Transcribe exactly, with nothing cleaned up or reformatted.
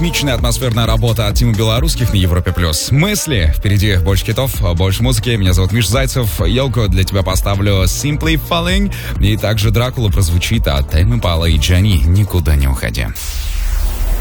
ритмичная атмосферная работа от Тимы Белорусских на Европе+. Мысли. Впереди больше хитов, больше музыки. Меня зовут Миша Зайцев. Йоко, для тебя поставлю Simply Falling. И также Дракула прозвучит от Тайм Импала и Джани. Никуда не уходи.